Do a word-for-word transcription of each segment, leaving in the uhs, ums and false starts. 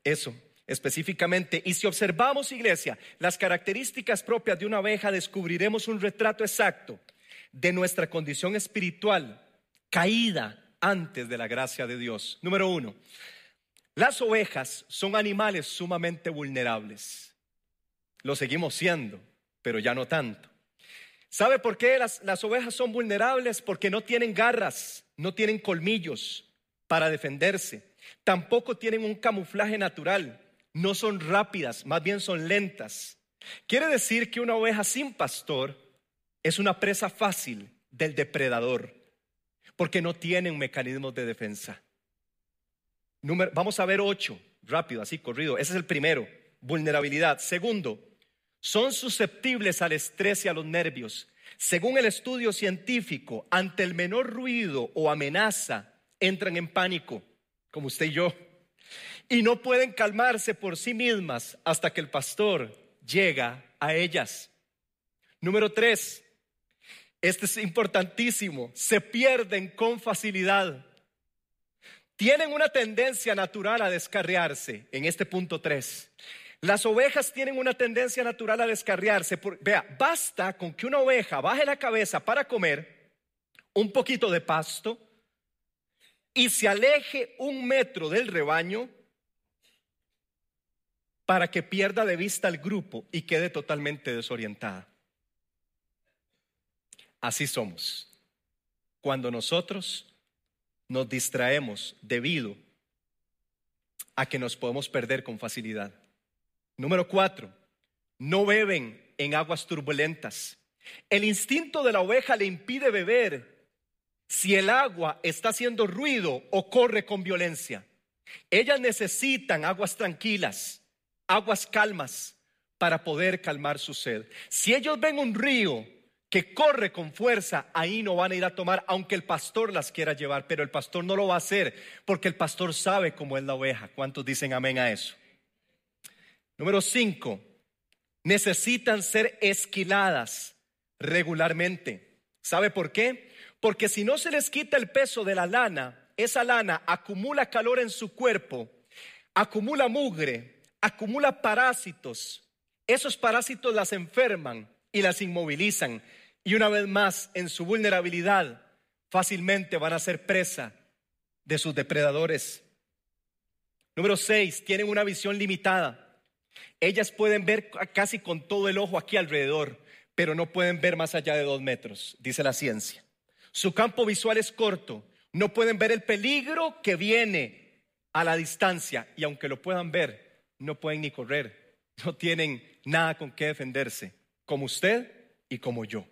eso específicamente. Y si observamos, iglesia, las características propias de una oveja, descubriremos un retrato exacto de nuestra condición espiritual caída antes de la gracia de Dios. Número uno, las ovejas son animales sumamente vulnerables. Lo seguimos siendo, pero ya no tanto. ¿Sabe por qué las, las ovejas son vulnerables? Porque no tienen garras, no tienen colmillos para defenderse. Tampoco tienen un camuflaje natural. No son rápidas, más bien son lentas. Quiere decir que una oveja sin pastor es una presa fácil del depredador, porque no tienen mecanismos de defensa. Número, vamos a ver ocho, rápido, así corrido. Ese es el primero, vulnerabilidad. Segundo, son susceptibles al estrés y a los nervios. Según el estudio científico, ante el menor ruido o amenaza, entran en pánico, como usted y yo, y no pueden calmarse por sí mismas hasta que el pastor llega a ellas. Número tres, este es importantísimo, se pierden con facilidad. Tienen una tendencia natural a descarriarse, en este punto tres. Las ovejas tienen una tendencia natural a descarriarse. Por, vea, basta con que una oveja baje la cabeza para comer un poquito de pasto y se aleje un metro del rebaño para que pierda de vista al grupo y quede totalmente desorientada. Así somos cuando nosotros nos distraemos debido a que nos podemos perder con facilidad. Número cuatro, no beben en aguas turbulentas. El instinto de la oveja le impide beber si el agua está haciendo ruido o corre con violencia. Ellas necesitan aguas tranquilas, aguas calmas para poder calmar su sed. Si ellos ven un río que corre con fuerza, ahí no van a ir a tomar, aunque el pastor las quiera llevar, pero el pastor no lo va a hacer porque el pastor sabe cómo es la oveja. ¿Cuántos dicen amén a eso? Número cinco, necesitan ser esquiladas regularmente. ¿Sabe por qué? Porque si no se les quita el peso de la lana, esa lana acumula calor en su cuerpo, acumula mugre, acumula parásitos. Esos parásitos las enferman y las inmovilizan. Y una vez más, en su vulnerabilidad, fácilmente van a ser presa de sus depredadores. Número seis, tienen una visión limitada. Ellas pueden ver casi con todo el ojo aquí alrededor, pero no pueden ver más allá de dos metros, dice la ciencia. Su campo visual es corto, no pueden ver el peligro que viene a la distancia, y aunque lo puedan ver, no pueden ni correr, no tienen nada con qué defenderse, como usted y como yo.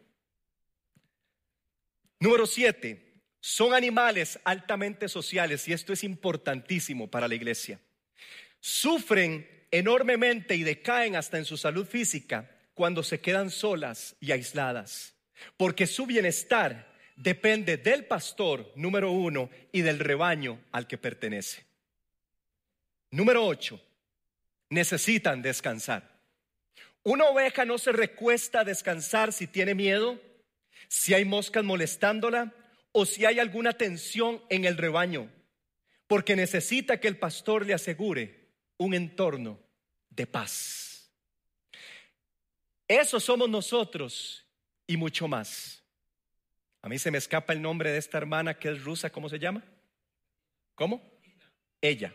Número siete, son animales altamente sociales, y esto es importantísimo para la iglesia. Sufren enormemente y decaen hasta en su salud física cuando se quedan solas y aisladas, porque su bienestar depende del pastor, número uno, y del rebaño al que pertenece. Número ocho, necesitan descansar. Una oveja no se recuesta a descansar si tiene miedo, si hay moscas molestándola o si hay alguna tensión en el rebaño, porque necesita que el pastor le asegure un entorno de paz. Eso somos nosotros y mucho más. A mí se me escapa el nombre de esta hermana que es rusa. ¿Cómo se llama? ¿Cómo? Ella.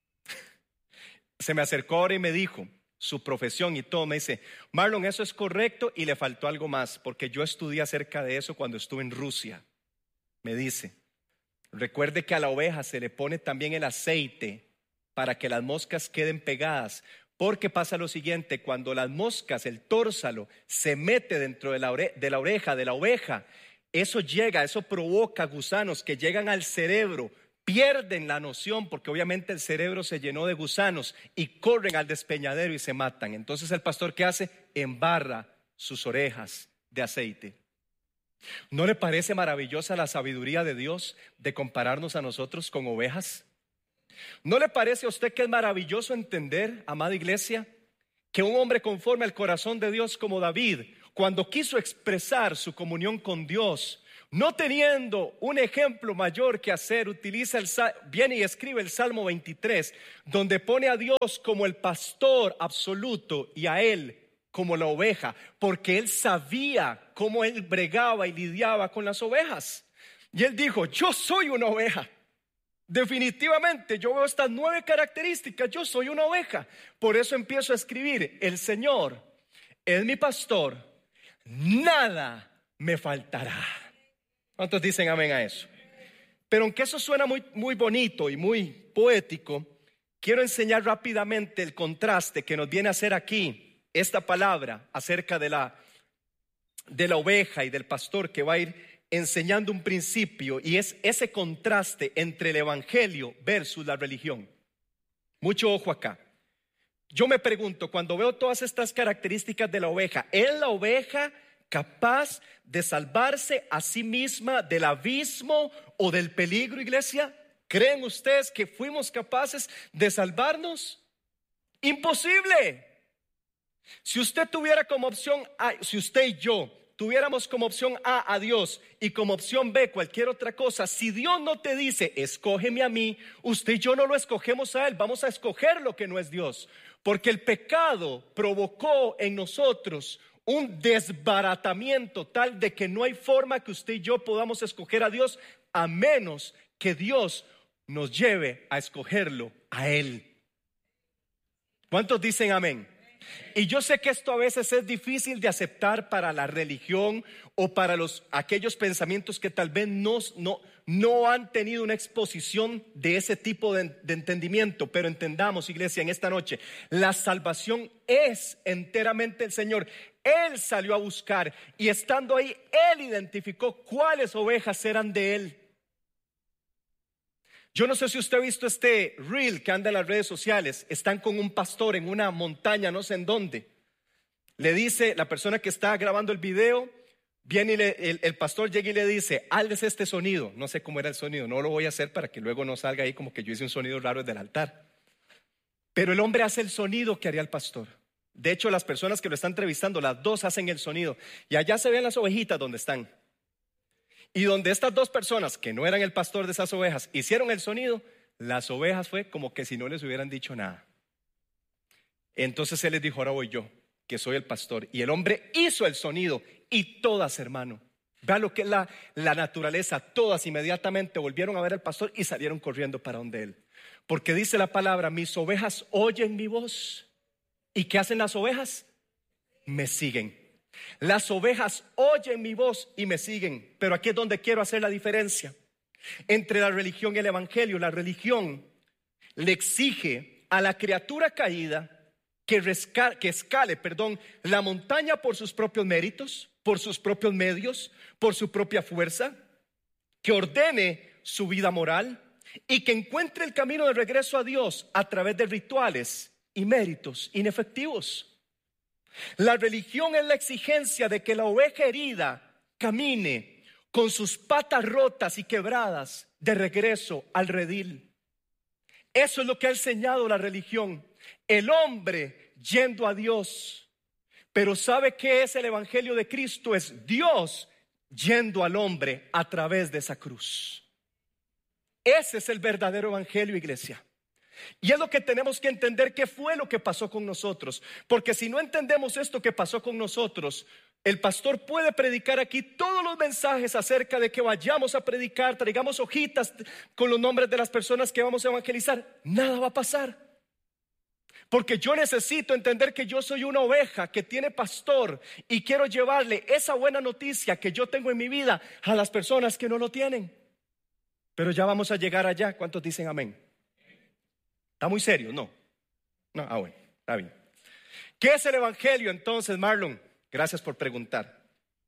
Se me acercó ahora y me dijo su profesión y todo. Me dice: Marlon, eso es correcto y le faltó algo más, porque yo estudié acerca de eso cuando estuve en Rusia. Me dice: recuerde que a la oveja se le pone también el aceite para que las moscas queden pegadas, porque pasa lo siguiente: cuando las moscas, el tórsalo, se mete dentro de la, ore- de la oreja de la oveja, eso llega, eso provoca gusanos que llegan al cerebro, pierden la noción porque obviamente el cerebro se llenó de gusanos y corren al despeñadero y se matan. Entonces el pastor, ¿qué hace? Embarra sus orejas de aceite. ¿No le parece maravillosa la sabiduría de Dios de compararnos a nosotros con ovejas? ¿No le parece a usted que es maravilloso entender, amada iglesia, que un hombre conforme al corazón de Dios como David, cuando quiso expresar su comunión con Dios, No teniendo un ejemplo mayor que hacer, utiliza el, viene y escribe el Salmo veintitrés, donde pone a Dios como el pastor absoluto y a Él como la oveja, porque Él sabía cómo Él bregaba y lidiaba con las ovejas. Y Él dijo, yo soy una oveja. Definitivamente yo veo estas nueve características, yo soy una oveja. Por eso empiezo a escribir, el Señor es mi pastor, nada me faltará. ¿Cuántos dicen amén a eso? Pero aunque eso suena muy, muy bonito y muy poético, quiero enseñar rápidamente el contraste que nos viene a hacer aquí esta palabra acerca de la, de la oveja y del pastor, que va a ir enseñando un principio, y es ese contraste entre el evangelio versus la religión. Mucho ojo acá. Yo me pregunto, cuando veo todas estas características de la oveja, ¿es la oveja capaz de salvarse a sí misma del abismo o del peligro, iglesia? ¿Creen ustedes que fuimos capaces de salvarnos? Imposible. Si usted tuviera como opción A, si usted y yo tuviéramos como opción A a Dios y como opción B cualquier otra cosa, si Dios no te dice escógeme a mí, usted y yo no lo escogemos a Él, vamos a escoger lo que no es Dios, porque el pecado provocó en nosotros un desbaratamiento tal de que no hay forma que usted y yo podamos escoger a Dios, a menos que Dios nos lleve a escogerlo a Él. ¿Cuántos dicen amén? Y yo sé que esto a veces es difícil de aceptar para la religión o para los, aquellos pensamientos que tal vez no, no, no han tenido una exposición de ese tipo de, de entendimiento. Pero entendamos, iglesia, en esta noche, la salvación es enteramente el Señor. Él salió a buscar y estando ahí, Él identificó cuáles ovejas eran de Él. Yo no sé si usted ha visto este reel que anda en las redes sociales. Están con un pastor en una montaña, no sé en dónde. Le dice la persona que está grabando el video, viene y le, el, el pastor llega y le dice, hazles este sonido. No sé cómo era el sonido, no lo voy a hacer para que luego no salga ahí como que yo hice un sonido raro desde el altar. Pero el hombre hace el sonido que haría el pastor. De hecho, las personas que lo están entrevistando, las dos hacen el sonido. Y allá se ven las ovejitas donde están. Y donde estas dos personas, que no eran el pastor de esas ovejas, hicieron el sonido, las ovejas fue como que si no les hubieran dicho nada. Entonces él les dijo, ahora voy yo, que soy el pastor. Y el hombre hizo el sonido y todas, hermano, vea lo que es la, la naturaleza, todas inmediatamente volvieron a ver al pastor y salieron corriendo para donde él. Porque dice la palabra, mis ovejas oyen mi voz. ¿Y qué hacen las ovejas? Me siguen. Las ovejas oyen mi voz y me siguen. Pero aquí es donde quiero hacer la diferencia entre la religión y el evangelio. La religión le exige a la criatura caída que, resca- que escale perdón, la montaña por sus propios méritos, por sus propios medios, por su propia fuerza, que ordene su vida moral y que encuentre el camino de regreso a Dios a través de rituales y méritos inefectivos. La religión es la exigencia de que la oveja herida camine con sus patas rotas y quebradas de regreso al redil. Eso es lo que ha enseñado la religión. El hombre yendo a Dios. Pero ¿sabe qué es el evangelio de Cristo? Es Dios yendo al hombre a través de esa cruz. Ese es el verdadero evangelio, iglesia. Y es lo que tenemos que entender, qué fue lo que pasó con nosotros. Porque si no entendemos esto que pasó con nosotros, el pastor puede predicar aquí todos los mensajes acerca de que vayamos a predicar, traigamos hojitas con los nombres de las personas que vamos a evangelizar. Nada va a pasar. Porque yo necesito entender que yo soy una oveja que tiene pastor y quiero llevarle esa buena noticia que yo tengo en mi vida a las personas que no lo tienen. Pero ya vamos a llegar allá. ¿Cuántos dicen amén? ¿Está muy serio? No. No, ah, bueno, está bien. ¿Qué es el evangelio entonces, Marlon? Gracias por preguntar.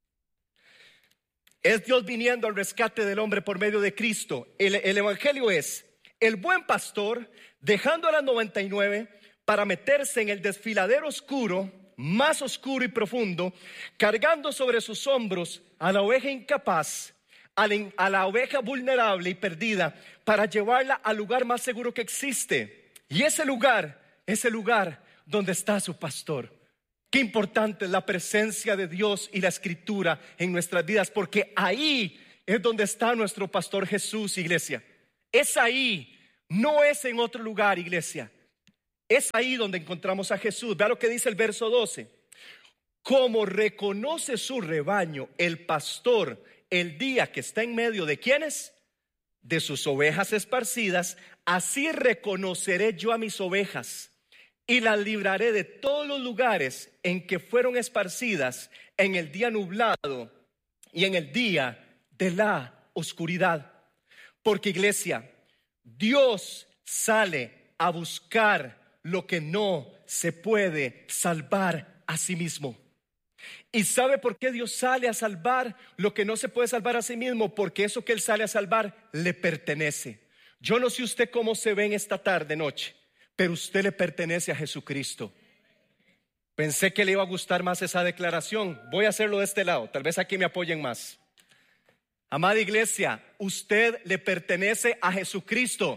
Es Dios viniendo al rescate del hombre por medio de Cristo. El, el evangelio es el buen pastor dejando a las noventa y nueve para meterse en el desfiladero oscuro, más oscuro y profundo, cargando sobre sus hombros a la oveja incapaz, a la, a la oveja vulnerable y perdida, para llevarla al lugar más seguro que existe. Y ese lugar es el lugar donde está su pastor. Qué importante es la presencia de Dios y la escritura en nuestras vidas, porque ahí es donde está nuestro pastor Jesús, iglesia. Es ahí, no es en otro lugar, iglesia. Es ahí donde encontramos a Jesús. Vea lo que dice el verso doce. Como reconoce su rebaño el pastor el día que está en medio de ¿quiénes? De sus ovejas esparcidas, así reconoceré yo a mis ovejas y las libraré de todos los lugares en que fueron esparcidas en el día nublado y en el día de la oscuridad. Porque, iglesia, Dios sale a buscar lo que no se puede salvar a sí mismo. ¿Y sabe por qué Dios sale a salvar lo que no se puede salvar a sí mismo? Porque eso que Él sale a salvar le pertenece. Yo no sé usted cómo se ve en esta tarde, noche, pero usted le pertenece a Jesucristo. Pensé que le iba a gustar más esa declaración. Voy a hacerlo de este lado, tal vez aquí me apoyen más. Amada iglesia, usted le pertenece a Jesucristo.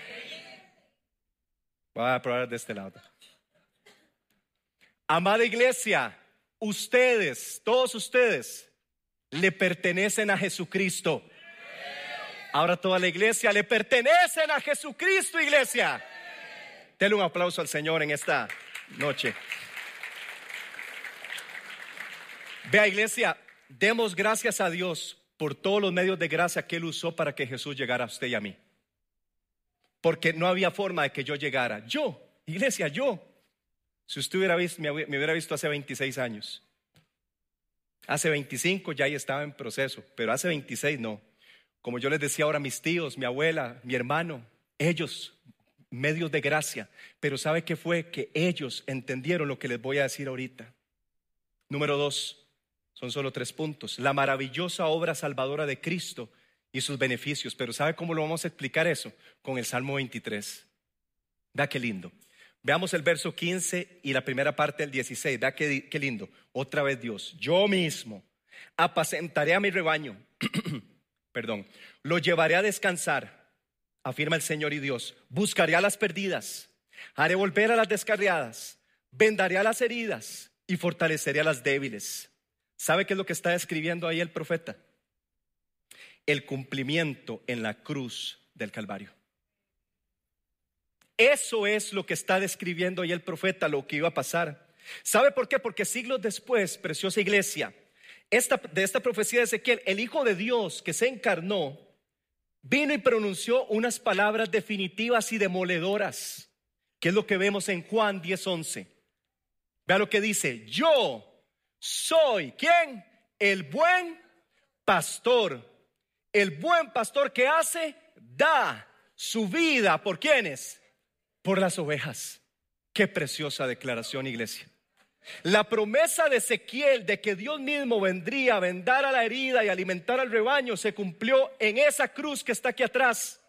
Voy a probar de este lado. Amada iglesia, ustedes, todos ustedes, le pertenecen a Jesucristo. Ahora toda la iglesia le pertenecen a Jesucristo, iglesia. Denle un aplauso al Señor en esta noche. Vea, iglesia, demos gracias a Dios por todos los medios de gracia que Él usó para que Jesús llegara a usted y a mí. Porque no había forma de que yo llegara. Yo, iglesia, yo. Si usted hubiera visto, me hubiera visto hace veintiséis años. Hace veinticinco ya ahí estaba en proceso, pero hace veintiséis no. Como yo les decía ahora, mis tíos, mi abuela, mi hermano, ellos, medios de gracia. Pero ¿sabe qué fue? Que ellos entendieron lo que les voy a decir ahorita. Número dos, son solo tres puntos. La maravillosa obra salvadora de Cristo y sus beneficios. Pero ¿sabe cómo lo vamos a explicar eso? Con el Salmo veintitrés. Vea qué lindo. Veamos el verso quince y la primera parte del dieciséis. Vea qué, qué lindo. Otra vez Dios. Yo mismo apacentaré a mi rebaño. Perdón. Lo llevaré a descansar, afirma el Señor y Dios. Buscaré a las perdidas. Haré volver a las descarriadas. Vendaré a las heridas y fortaleceré a las débiles. ¿Sabe qué es lo que está describiendo ahí el profeta? El cumplimiento en la cruz del Calvario. Eso es lo que está describiendo ahí el profeta, lo que iba a pasar. ¿Sabe por qué? Porque siglos después, preciosa iglesia, esta, de esta profecía de Ezequiel, el Hijo de Dios que se encarnó, vino y pronunció unas palabras definitivas y demoledoras, que es lo que vemos en Juan diez once. Vea lo que dice: yo soy, ¿quién? El buen pastor. El buen pastor que hace, da su vida, ¿por quiénes? Por las ovejas. Qué preciosa declaración, iglesia. La promesa de Ezequiel de que Dios mismo vendría a vendar a la herida y alimentar al rebaño se cumplió en esa cruz que está aquí atrás.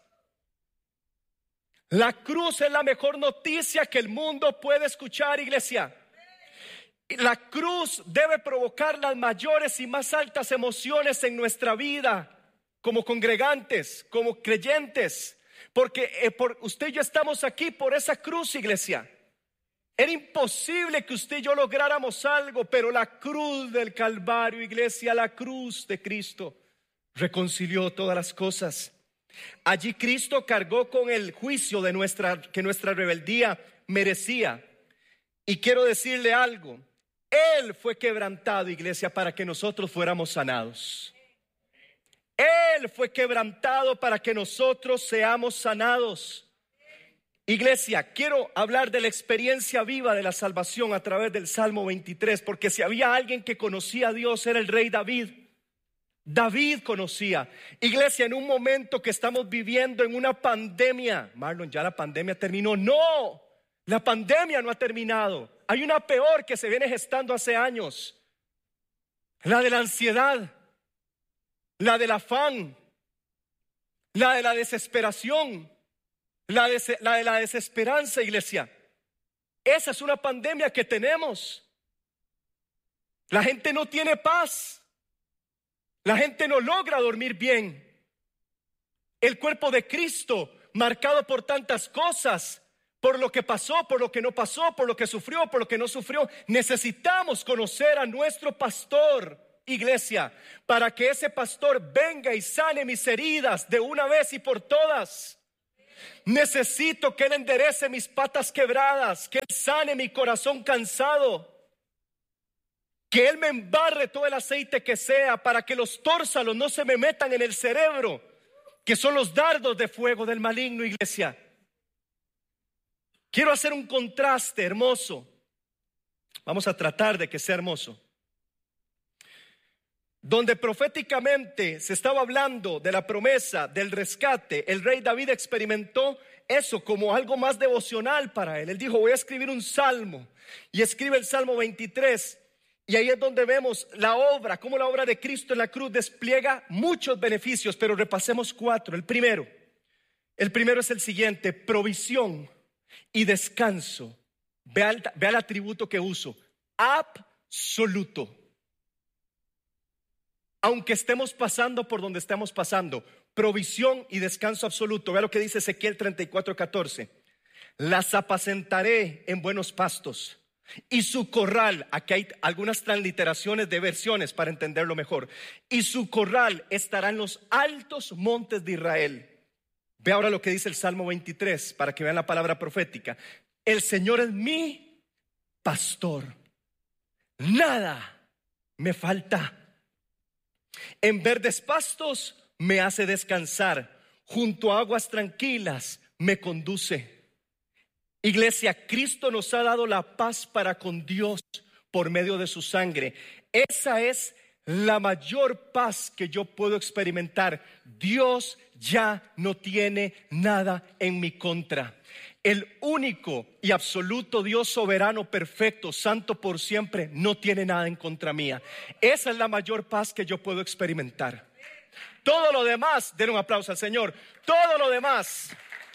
La cruz es la mejor noticia que el mundo puede escuchar, iglesia. La cruz debe provocar las mayores y más altas emociones en nuestra vida como congregantes, como creyentes, porque eh, por, usted y yo estamos aquí por esa cruz, iglesia. Era imposible que usted y yo lográramos algo, pero la cruz del Calvario, iglesia, la cruz de Cristo reconcilió todas las cosas. Allí Cristo cargó con el juicio de nuestra, que nuestra rebeldía merecía. Y quiero decirle algo: Él fue quebrantado, iglesia, para que nosotros fuéramos sanados. Él fue quebrantado para que nosotros seamos sanados. Iglesia, quiero hablar de la experiencia viva de la salvación a través del Salmo veintitrés, porque si había alguien que conocía a Dios era el rey David. David conocía. Iglesia, en un momento que estamos viviendo en una pandemia. Marlon, ¿ya la pandemia terminó? No, la pandemia no ha terminado. Hay una peor que se viene gestando hace años. La de la ansiedad, la del afán, la de la desesperación, la de, la de la desesperanza, iglesia. Esa es una pandemia que tenemos. La gente no tiene paz. La gente no logra dormir bien. El cuerpo de Cristo, marcado por tantas cosas, por lo que pasó, por lo que no pasó, por lo que sufrió, por lo que no sufrió. Necesitamos conocer a nuestro pastor. iglesia, para que ese pastor venga y sane mis heridas de una vez y por todas. Necesito que Él enderece mis patas quebradas, que Él sane mi corazón cansado, que Él me embarre todo el aceite que sea, para que los tórsalos no se me metan en el cerebro, que son los dardos de fuego del maligno, iglesia. Quiero hacer un contraste hermoso. Vamos a tratar de que sea hermoso. Donde proféticamente se estaba hablando de la promesa del rescate, el rey David experimentó eso como algo más devocional para él. Él dijo: voy a escribir un salmo, y escribe el Salmo veintitrés. Y ahí es donde vemos la obra, cómo la obra de Cristo en la cruz despliega muchos beneficios, pero repasemos cuatro. El primero, el primero es el siguiente: provisión y descanso. Vea el, vea el atributo que uso: absoluto. Aunque estemos pasando por donde estemos pasando, provisión y descanso absoluto. Vea lo que dice Ezequiel treinta y cuatro, catorce. Las apacentaré en buenos pastos, y su corral, aquí hay algunas transliteraciones de versiones para entenderlo mejor, y su corral estará en los altos montes de Israel. Ve ahora lo que dice el Salmo veintitrés, para que vean la palabra profética. El Señor es mi pastor, nada me falta. En verdes pastos me hace descansar, junto a aguas tranquilas me conduce. Iglesia, Cristo nos ha dado la paz para con Dios por medio de su sangre. Esa es la mayor paz que yo puedo experimentar. Dios ya no tiene nada en mi contra. El único y absoluto Dios soberano, perfecto, santo por siempre, no tiene nada en contra mía. Esa es la mayor paz que yo puedo experimentar. Todo lo demás, den un aplauso al Señor. Todo lo demás,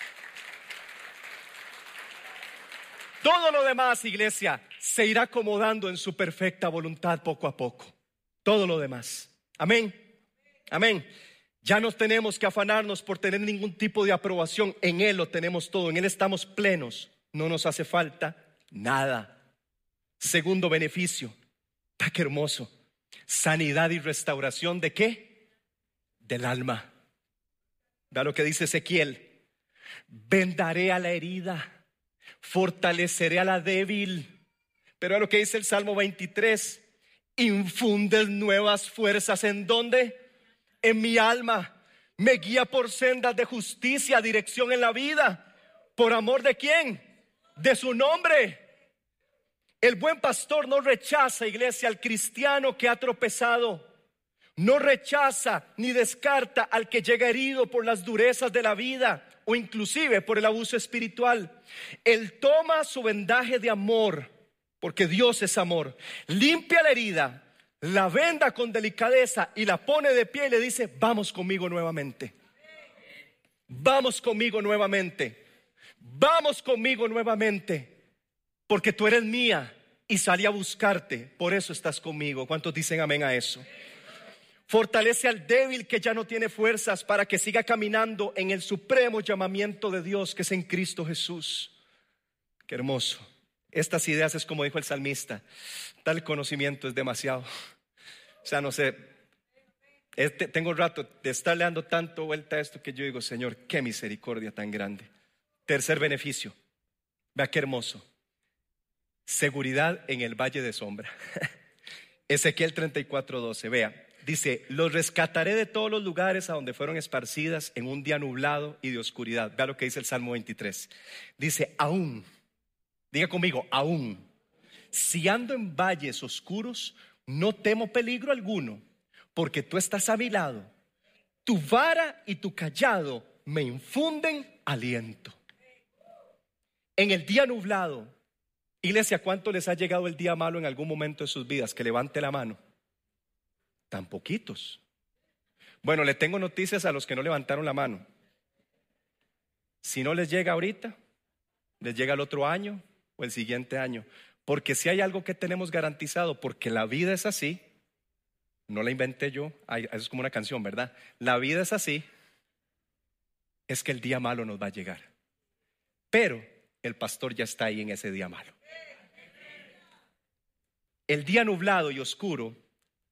todo lo demás, iglesia, se irá acomodando en su perfecta voluntad poco a poco. Todo lo demás. Amén. Amén. Ya no tenemos que afanarnos por tener ningún tipo de aprobación. En Él lo tenemos todo. En Él estamos plenos. No nos hace falta nada. Segundo beneficio. ¡Ah, qué hermoso! Sanidad y restauración ¿de qué? Del alma. Vea lo que dice Ezequiel. Vendaré a la herida, fortaleceré a la débil. Pero vea lo que dice el Salmo veintitrés. Infundes nuevas fuerzas. ¿En dónde? En mi alma. Me guía por sendas de justicia, dirección en la vida. ¿Por amor de quién? De su nombre. El buen pastor no rechaza, iglesia, al cristiano que ha tropezado. No rechaza ni descarta al que llega herido por las durezas de la vida o inclusive por el abuso espiritual. Él toma su vendaje de amor, porque Dios es amor. Limpia la herida, la venda con delicadeza y la pone de pie y le dice: vamos conmigo nuevamente. Vamos conmigo nuevamente. Vamos conmigo nuevamente. Porque tú eres mía y salí a buscarte. Por eso estás conmigo. ¿Cuántos dicen amén a eso? Fortalece al débil que ya no tiene fuerzas, para que siga caminando en el supremo llamamiento de Dios que es en Cristo Jesús. Qué hermoso. Estas ideas es como dijo el salmista: tal conocimiento es demasiado. O sea, no sé, este, tengo un rato de estarle dando tanto vuelta a esto que yo digo: Señor, qué misericordia tan grande. Tercer beneficio, vea qué hermoso: seguridad en el valle de sombra. Ezequiel treinta y cuatro, doce, vea. Dice: los rescataré de todos los lugares a donde fueron esparcidas en un día nublado y de oscuridad. Vea lo que dice el Salmo veintitrés. Dice: aún, diga conmigo, aún, si ando en valles oscuros, no temo peligro alguno, porque tú estás a mi lado. Tu vara y tu cayado me infunden aliento. En el día nublado, iglesia, ¿cuánto les ha llegado el día malo en algún momento de sus vidas? Que levante la mano. Tan poquitos. Bueno, le tengo noticias a los que no levantaron la mano. Si no les llega ahorita, les llega el otro año o el siguiente año. Porque si hay algo que tenemos garantizado, porque la vida es así, no la inventé yo, ay, eso es como una canción, ¿verdad? La vida es así, es que el día malo nos va a llegar. Pero el pastor ya está ahí en ese día malo. El día nublado y oscuro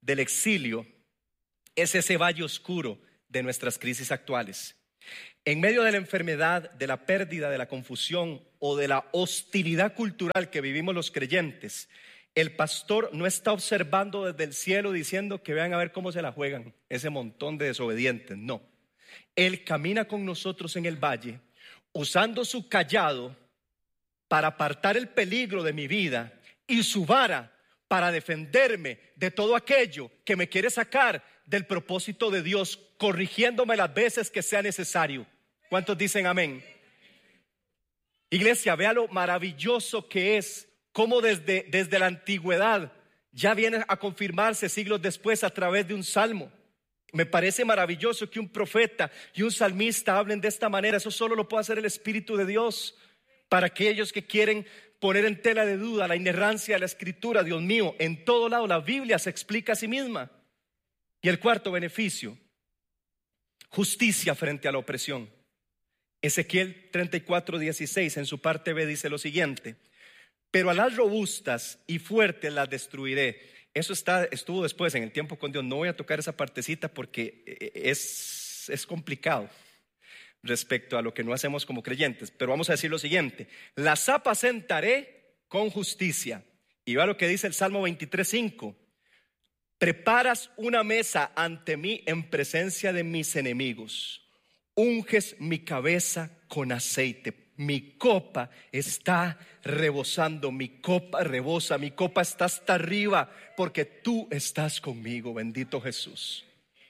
del exilio es ese valle oscuro de nuestras crisis actuales. En medio de la enfermedad, de la pérdida, de la confusión o de la hostilidad cultural que vivimos los creyentes, el pastor no está observando desde el cielo diciendo que vean a ver cómo se la juegan ese montón de desobedientes. No, Él camina con nosotros en el valle usando su cayado para apartar el peligro de mi vida y su vara para defenderme de todo aquello que me quiere sacar del propósito de Dios, corrigiéndome las veces que sea necesario. ¿Cuántos dicen amén? Iglesia, vea lo maravilloso que es, cómo desde, desde la antigüedad ya viene a confirmarse siglos después a través de un salmo. Me parece maravilloso que un profeta y un salmista hablen de esta manera. Eso solo lo puede hacer el Espíritu de Dios. Para aquellos que quieren poner en tela de duda la inerrancia de la Escritura, Dios mío, en todo lado la Biblia se explica a sí misma. Y el cuarto beneficio, justicia frente a la opresión. Ezequiel treinta y cuatro, dieciséis en su parte B dice lo siguiente: pero a las robustas y fuertes las destruiré. Eso está, estuvo después en el tiempo con Dios. No voy a tocar esa partecita porque es, es complicado respecto a lo que no hacemos como creyentes. Pero vamos a decir lo siguiente: las apacentaré con justicia. Y va lo que dice el Salmo veintitrés, cinco: preparas una mesa ante mí en presencia de mis enemigos. Unges mi cabeza con aceite. Mi copa está rebosando, mi copa rebosa, mi copa está hasta arriba, porque tú estás conmigo, bendito Jesús.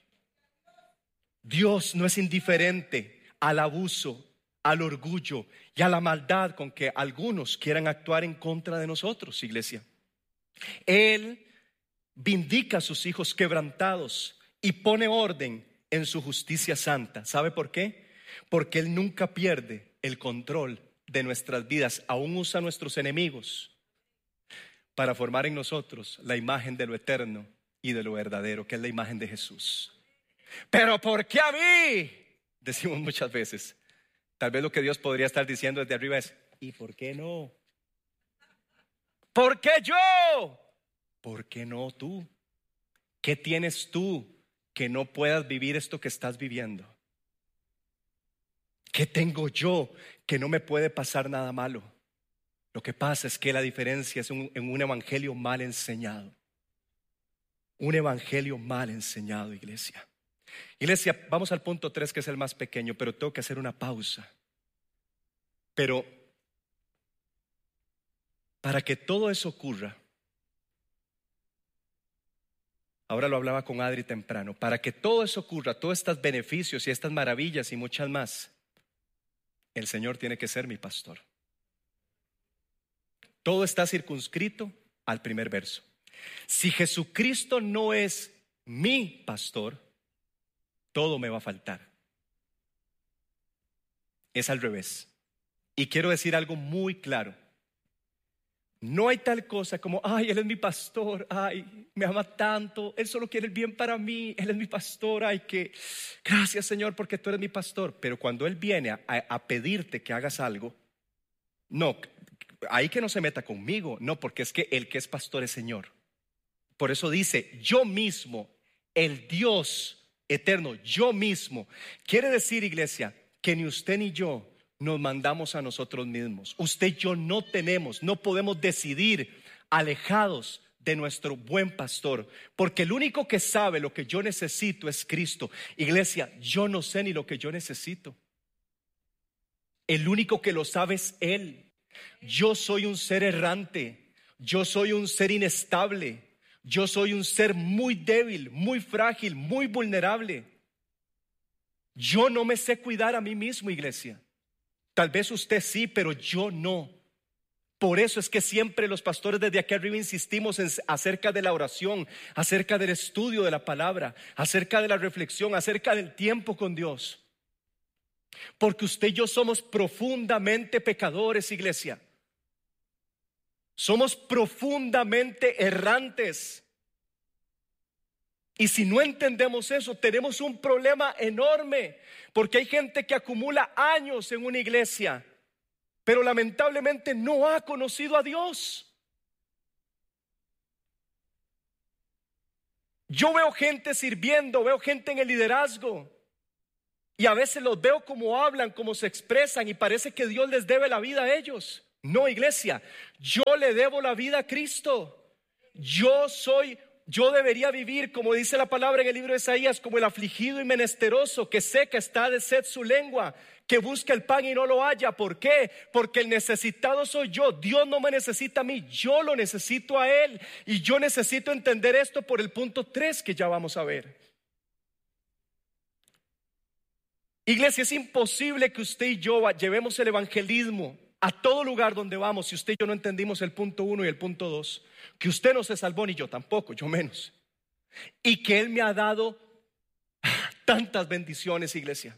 Dios no es indiferente al abuso, al orgullo y a la maldad con que algunos quieran actuar en contra de nosotros, iglesia. Él vindica a sus hijos quebrantados y pone orden en su justicia santa. ¿Sabe por qué? Porque Él nunca pierde el control de nuestras vidas. Aún usa a nuestros enemigos para formar en nosotros la imagen de lo eterno y de lo verdadero, que es la imagen de Jesús. ¿Pero por qué a mí?, decimos muchas veces. Tal vez lo que Dios podría estar diciendo desde arriba es: ¿y por qué no? ¿Por qué yo? ¿Por qué no tú? ¿Qué tienes tú que no puedas vivir esto que estás viviendo? ¿Qué tengo yo que no me puede pasar nada malo? Lo que pasa es que la diferencia es un, en un evangelio mal enseñado. Un evangelio mal enseñado, iglesia. Iglesia, vamos al punto tres, que es el más pequeño, pero tengo que hacer una pausa. Pero para que todo eso ocurra, ahora lo hablaba con Adri temprano, para que todo eso ocurra, todos estos beneficios y estas maravillas y muchas más, el Señor tiene que ser mi pastor. Todo está circunscrito al primer verso. Si Jesucristo no es mi pastor, todo me va a faltar. Es al revés. Y quiero decir algo muy claro. No hay tal cosa como: ay, Él es mi pastor, ay, me ama tanto, Él solo quiere el bien para mí, Él es mi pastor, ay, que gracias, Señor, porque tú eres mi pastor. Pero cuando Él viene a, a pedirte que hagas algo, no, ahí que no se meta conmigo, no, porque es que el que es pastor es Señor. Por eso dice: yo mismo, el Dios eterno, yo mismo. Quiere decir, iglesia, que ni usted ni yo nos mandamos a nosotros mismos. Usted y yo no tenemos, no podemos decidir alejados de nuestro buen pastor, porque el único que sabe lo que yo necesito es Cristo. Iglesia, yo no sé ni lo que yo necesito. El único que lo sabe es Él. Yo soy un ser errante, yo soy un ser inestable, yo soy un ser muy débil, muy frágil, muy vulnerable. Yo no me sé cuidar a mí mismo, iglesia. Tal vez usted sí, pero yo no. Por eso es que siempre los pastores desde aquí arriba insistimos en, acerca de la oración, acerca del estudio de la palabra, acerca de la reflexión, acerca del tiempo con Dios. Porque usted y yo somos profundamente pecadores, iglesia. Somos profundamente errantes. Y si no entendemos eso, tenemos un problema enorme, porque hay gente que acumula años en una iglesia, pero lamentablemente no ha conocido a Dios. Yo veo gente sirviendo, veo gente en el liderazgo y a veces los veo como hablan, como se expresan y parece que Dios les debe la vida a ellos. No, iglesia, yo le debo la vida a Cristo. Yo soy, yo debería vivir, como dice la palabra en el libro de Isaías, como el afligido y menesteroso, que seca está de sed su lengua, que busca el pan y no lo halla. ¿Por qué? Porque el necesitado soy yo. Dios no me necesita a mí, yo lo necesito a Él. Y yo necesito entender esto por el punto tres que ya vamos a ver. Iglesia, es imposible que usted y yo llevemos el evangelismo a todo lugar donde vamos si usted y yo no entendimos el punto uno y el punto dos. Que usted no se salvó ni yo tampoco, yo menos. Y que Él me ha dado tantas bendiciones, iglesia.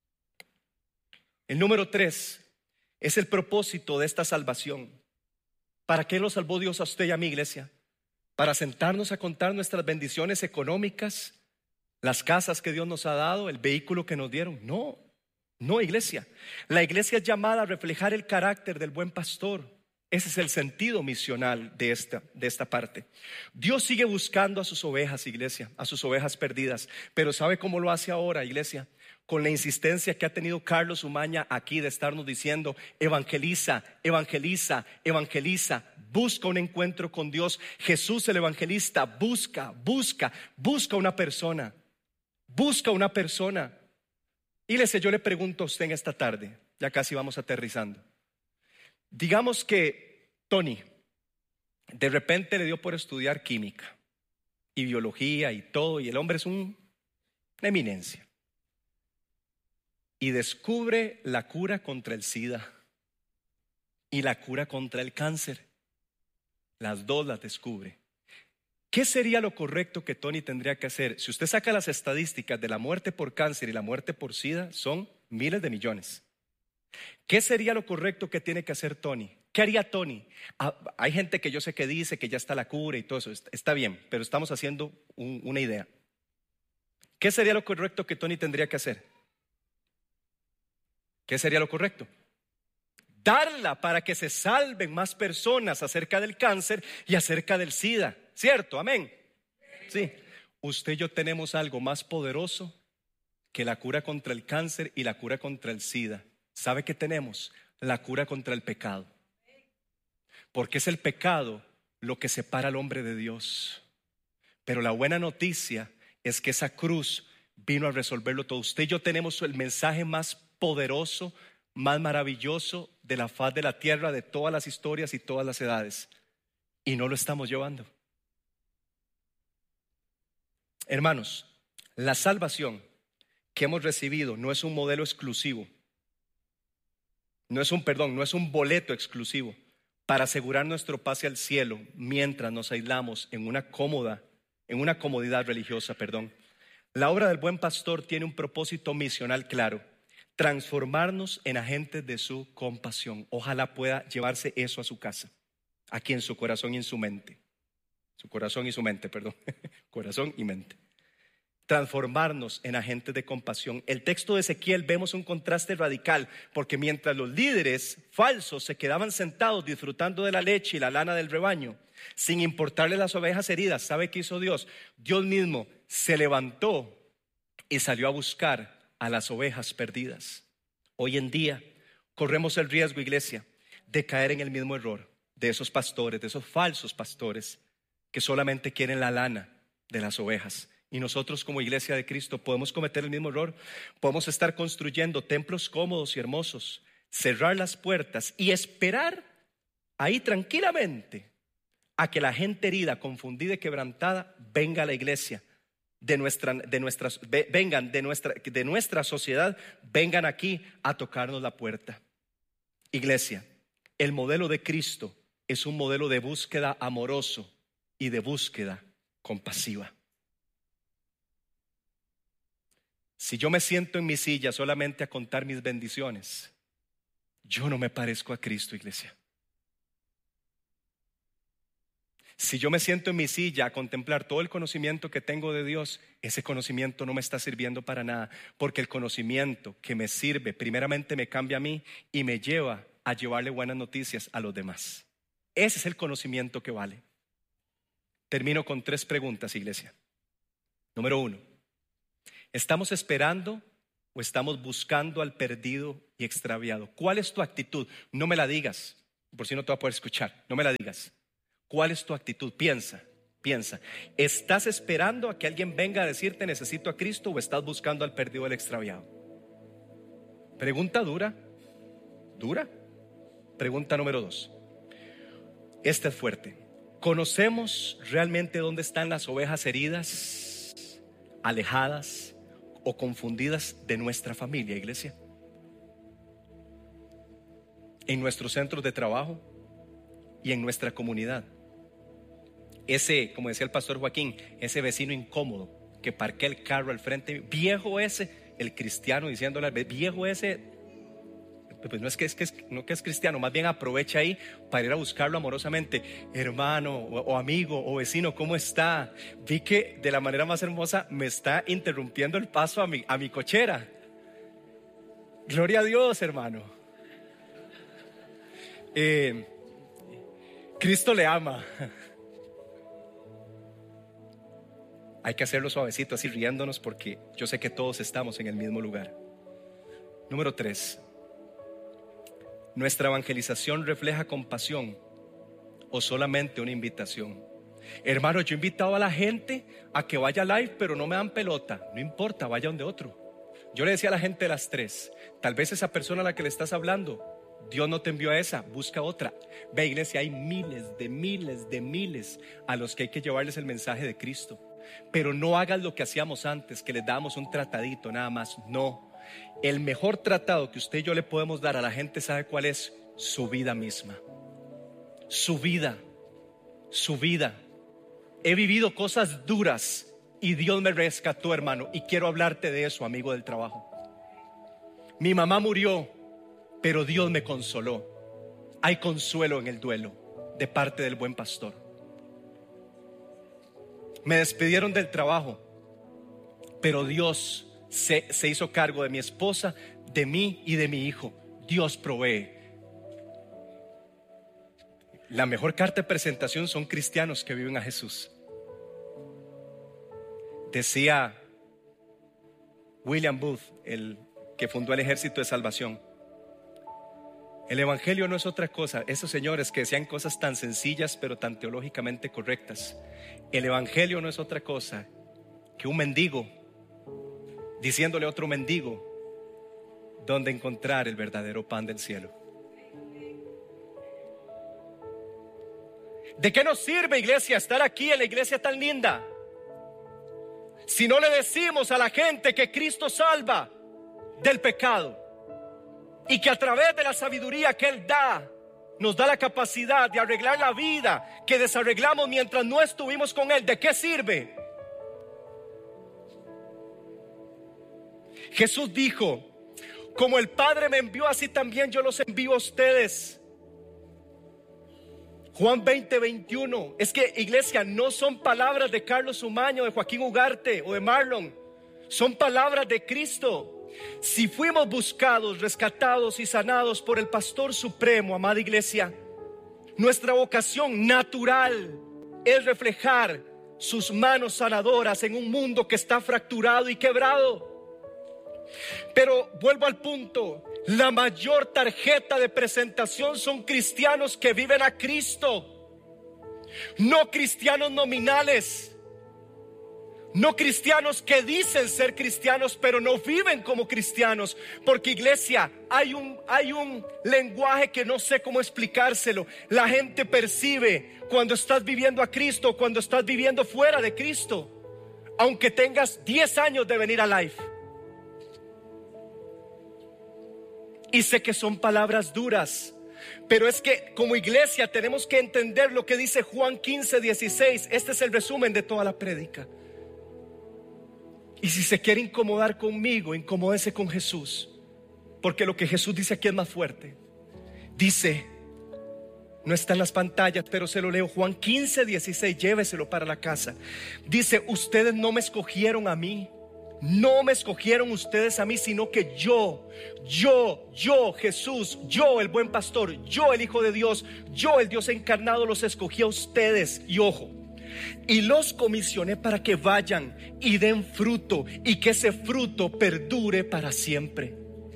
El número tres es el propósito de esta salvación. ¿Para qué lo salvó Dios a usted y a mi iglesia? Para sentarnos a contar nuestras bendiciones económicas, las casas que Dios nos ha dado, el vehículo que nos dieron. No, no, iglesia. La iglesia es llamada a reflejar el carácter del buen pastor. Ese es el sentido misional de esta, de esta parte. Dios sigue buscando a sus ovejas, iglesia, a sus ovejas perdidas. Pero ¿sabe cómo lo hace ahora, iglesia? Con la insistencia que ha tenido Carlos Umaña aquí de estarnos diciendo: evangeliza, evangeliza, evangeliza, busca un encuentro con Dios. Jesús el evangelista busca, busca, busca una persona, busca una persona. Iglesia, yo le pregunto a usted en esta tarde, ya casi vamos aterrizando. Digamos que Tony de repente le dio por estudiar química y biología y todo, y el hombre es un, una eminencia. Y descubre la cura contra el SIDA y la cura contra el cáncer. Las dos las descubre. ¿Qué sería lo correcto que Tony tendría que hacer? Si usted saca las estadísticas de la muerte por cáncer y la muerte por SIDA, son miles de millones. ¿Qué sería lo correcto que tiene que hacer Tony? ¿Qué haría Tony? Ah, hay gente que yo sé que dice que ya está la cura y todo eso. Está bien, pero estamos haciendo un, una idea. ¿Qué sería lo correcto que Tony tendría que hacer? ¿Qué sería lo correcto? Darla para que se salven más personas acerca del cáncer y acerca del SIDA. ¿Cierto? Amén. Sí. Usted y yo tenemos algo más poderoso que la cura contra el cáncer y la cura contra el SIDA. ¿Sabe qué tenemos? La cura contra el pecado. Porque es el pecado lo que separa al hombre de Dios. Pero la buena noticia es que esa cruz vino a resolverlo todo. Usted y yo tenemos el mensaje más poderoso, más maravilloso de la faz de la tierra, de todas las historias y todas las edades. Y no lo estamos llevando. Hermanos, la salvación que hemos recibido no es un modelo exclusivo. No es un, perdón, no es un boleto exclusivo para asegurar nuestro pase al cielo mientras nos aislamos en una cómoda, en una comodidad religiosa, perdón. La obra del buen pastor tiene un propósito misional claro: transformarnos en agentes de su compasión. Ojalá pueda llevarse eso a su casa, aquí en su corazón y en su mente. Su corazón y su mente, perdón. Corazón y mente. Transformarnos en agentes de compasión. El texto de Ezequiel vemos un contraste radical, porque mientras los líderes falsos se quedaban sentados disfrutando de la leche y la lana del rebaño, sin importarle las ovejas heridas, ¿sabe qué hizo Dios? Dios mismo se levantó y salió a buscar a las ovejas perdidas. Hoy en día corremos el riesgo, iglesia, de caer en el mismo error de esos pastores, de esos falsos pastores que solamente quieren la lana de las ovejas. Y nosotros como iglesia de Cristo podemos cometer el mismo error. Podemos estar construyendo templos cómodos y hermosos, cerrar las puertas y esperar ahí tranquilamente a que la gente herida, confundida y quebrantada venga a la iglesia de nuestra, de nuestras, vengan de nuestra, de nuestra sociedad, vengan aquí a tocarnos la puerta. Iglesia, el modelo de Cristo es un modelo de búsqueda amoroso y de búsqueda compasiva. Si yo me siento en mi silla solamente a contar mis bendiciones, yo no me parezco a Cristo, iglesia. Si yo me siento en mi silla a contemplar todo el conocimiento que tengo de Dios, ese conocimiento no me está sirviendo para nada, porque el conocimiento que me sirve primeramente me cambia a mí y me lleva a llevarle buenas noticias a los demás. Ese es el conocimiento que vale. Termino con tres preguntas, iglesia. Número uno, ¿estamos esperando o estamos buscando al perdido y extraviado? ¿Cuál es tu actitud? No me la digas, por si no te voy a poder escuchar. No me la digas. ¿Cuál es tu actitud? Piensa, piensa. ¿Estás esperando a que alguien venga a decirte necesito a Cristo o estás buscando al perdido y al extraviado? Pregunta dura, dura. Pregunta número dos. Esta es fuerte. ¿Conocemos realmente dónde están las ovejas heridas, alejadas o confundidas de nuestra familia, iglesia? En nuestros centros de trabajo y en nuestra comunidad. Ese, como decía el pastor Joaquín, ese vecino incómodo que parquea el carro al frente, viejo ese, el cristiano diciéndole, viejo ese, pues no es que es, que es, no que es cristiano, más bien aprovecha ahí para ir a buscarlo amorosamente. Hermano o, o amigo o vecino, ¿cómo está? Vi que de la manera más hermosa me está interrumpiendo el paso a mi, a mi cochera. Gloria a Dios, hermano. Eh, Cristo le ama. Hay que hacerlo suavecito, así riéndonos, porque yo sé que todos estamos en el mismo lugar. Número tres. ¿Nuestra evangelización refleja compasión o solamente una invitación? Hermano, yo he invitado a la gente a que vaya live, pero no me dan pelota. No importa, vaya donde otro. Yo le decía a la gente de las tres, tal vez esa persona a la que le estás hablando, Dios no te envió a esa, busca otra. Ve, iglesia, hay miles de miles de miles a los que hay que llevarles el mensaje de Cristo. Pero no hagas lo que hacíamos antes, que les damos un tratadito nada más. No, el mejor tratado que usted y yo le podemos dar a la gente, ¿sabe cuál es? Su vida misma. Su vida, su vida. He vivido cosas duras y Dios me rescató, hermano, y quiero hablarte de eso, amigo del trabajo. Mi mamá murió, pero Dios me consoló. Hay consuelo en el duelo de parte del buen pastor. Me despidieron del trabajo, pero Dios se, se hizo cargo de mi esposa, de mí y de mi hijo. Dios provee. La mejor carta de presentación son cristianos que viven a Jesús. Decía William Booth, el que fundó el Ejército de Salvación, el evangelio no es otra cosa. Esos señores que decían cosas tan sencillas pero tan teológicamente correctas. El evangelio no es otra cosa que un mendigo diciéndole a otro mendigo dónde encontrar el verdadero pan del cielo. ¿De qué nos sirve, iglesia, estar aquí en la iglesia tan linda si no le decimos a la gente que Cristo salva del pecado? Y que a través de la sabiduría que Él da, nos da la capacidad de arreglar la vida que desarreglamos mientras no estuvimos con Él. ¿De qué sirve? Jesús dijo, como el Padre me envió, así también yo los envío a ustedes. Juan veinte, veintiuno. Es que, iglesia, no son palabras de Carlos Umaño, de Joaquín Ugarte o de Marlon. Son palabras de Cristo. Si fuimos buscados, rescatados y sanados por el Pastor Supremo, amada iglesia, nuestra vocación natural es reflejar sus manos sanadoras en un mundo que está fracturado y quebrado. Pero vuelvo al punto, la mayor tarjeta de presentación son cristianos que viven a Cristo, no cristianos nominales. No cristianos que dicen ser cristianos pero no viven como cristianos. Porque, iglesia, hay un, hay un lenguaje que no sé cómo explicárselo. La gente percibe cuando estás viviendo a Cristo, cuando estás viviendo fuera de Cristo, aunque tengas diez años de venir a Life. Y sé que son palabras duras, pero es que como iglesia tenemos que entender lo que dice Juan quince, dieciséis. Este es el resumen de toda la prédica. Y si se quiere incomodar conmigo, incomódese con Jesús, porque lo que Jesús dice aquí es más fuerte. Dice, no está en las pantallas, pero se lo leo, Juan quince, dieciséis, lléveselo para la casa. Dice, ustedes no me escogieron a mí, no me escogieron ustedes a mí, sino que yo, yo, yo, Jesús, yo el buen pastor, yo el Hijo de Dios, yo el Dios encarnado los escogí a ustedes. Y ojo, y los comisioné para que vayan y den fruto, y que ese fruto perdure para siempre.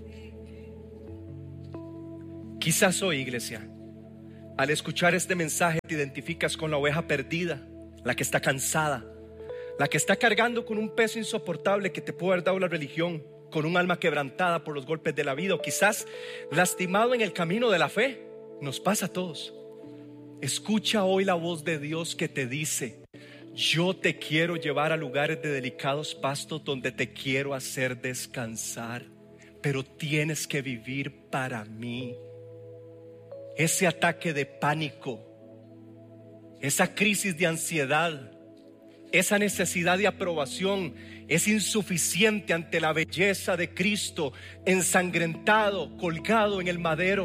Quizás hoy, iglesia, al escuchar este mensaje te identificas con la oveja perdida, la que está cansada, la que está cargando con un peso insoportable que te puede haber dado la religión, con un alma quebrantada por los golpes de la vida, o quizás lastimado en el camino de la fe. Nos pasa a todos. Escucha hoy la voz de Dios que te dice: yo te quiero llevar a lugares de delicados pastos, donde te quiero hacer descansar, pero tienes que vivir para mí. Ese ataque de pánico, esa crisis de ansiedad, esa necesidad de aprobación es insuficiente ante la belleza de Cristo ensangrentado, colgado en el madero.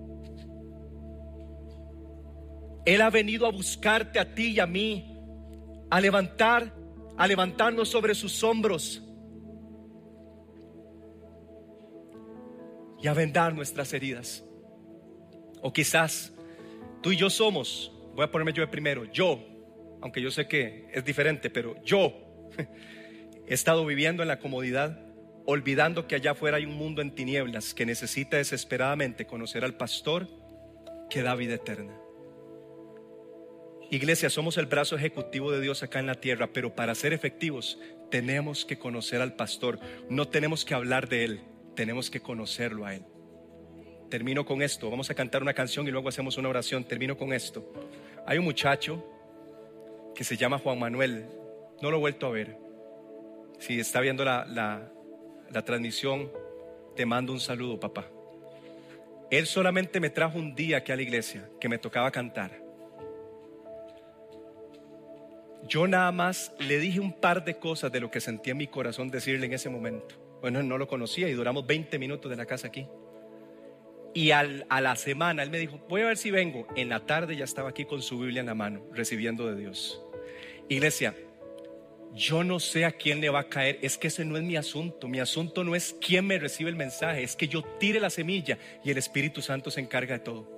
Él ha venido a buscarte a ti y a mí, a levantar, a levantarnos sobre sus hombros y a vendar nuestras heridas. O quizás tú y yo somos, voy a ponerme yo de primero, yo, aunque yo sé que es diferente, pero yo he estado viviendo en la comodidad, olvidando que allá afuera hay un mundo en tinieblas que necesita desesperadamente conocer al pastor que da vida eterna. Iglesia, somos el brazo ejecutivo de Dios acá en la tierra, pero para ser efectivos tenemos que conocer al pastor. No tenemos que hablar de él, tenemos que conocerlo a él. Termino con esto, vamos a cantar una canción y luego hacemos una oración. Termino con esto. Hay un muchacho que se llama Juan Manuel, no lo he vuelto a ver. Si está viendo la, la, la transmisión, te mando un saludo, papá. Él solamente me trajo un día aquí a la iglesia que me tocaba cantar. Yo nada más le dije un par de cosas de lo que sentía en mi corazón decirle en ese momento. Bueno, no lo conocía y duramos veinte minutos de la casa aquí. Y al, a la semana él me dijo: voy a ver si vengo. En la tarde ya estaba aquí con su Biblia en la mano, recibiendo de Dios. Iglesia, yo no sé a quién le va a caer. Es que ese no es mi asunto. Mi asunto no es quién me recibe el mensaje, es que yo tire la semilla y el Espíritu Santo se encarga de todo.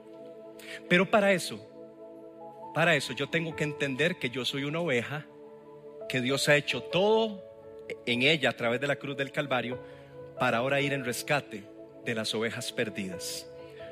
Pero para eso Para eso yo tengo que entender que yo soy una oveja, que Dios ha hecho todo en ella a través de la cruz del Calvario, para ahora ir en rescate de las ovejas perdidas.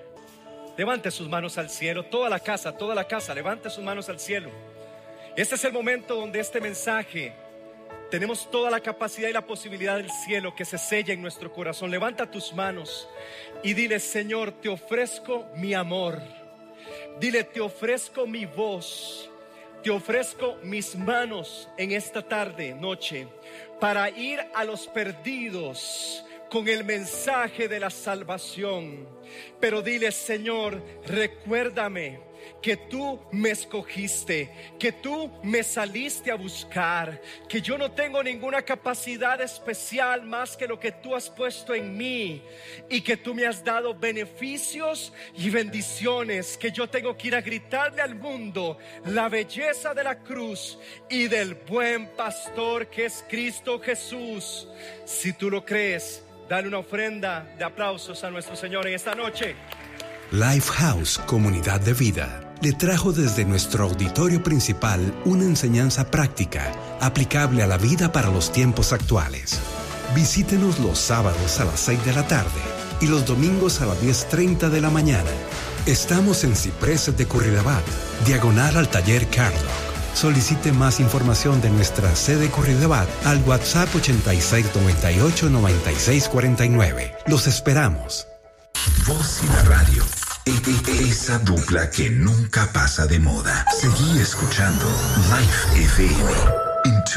Levante sus manos al cielo, toda la casa, toda la casa, levante sus manos al cielo. Este es el momento donde este mensaje, tenemos toda la capacidad y la posibilidad del cielo que se sella en nuestro corazón. Levanta tus manos y dile: Señor, te ofrezco mi amor. Dile: te ofrezco mi voz, te ofrezco mis manos en esta tarde, noche, para ir a los perdidos con el mensaje de la salvación. Pero dile: Señor, recuérdame que tú me escogiste, que tú me saliste a buscar, que yo no tengo ninguna capacidad especial más que lo que tú has puesto en mí, y que tú me has dado beneficios y bendiciones, que yo tengo que ir a gritarle al mundo la belleza de la cruz y del buen pastor que es Cristo Jesús. Si tú lo crees, dale una ofrenda de aplausos a nuestro Señor en esta noche. Lifehouse Comunidad de Vida le trajo desde nuestro auditorio principal una enseñanza práctica aplicable a la vida para los tiempos actuales. Visítenos los sábados a las seis de la tarde y los domingos a las diez treinta de la mañana. Estamos en Cipreses de Curridabat, diagonal al taller Carlock. Solicite más información de nuestra sede Curridabat al WhatsApp ochenta y seis noventa y ocho noventa y seis cuarenta y nueve. Los esperamos. Voz y la radio. Esa dupla que nunca pasa de moda. Seguí escuchando Life F M.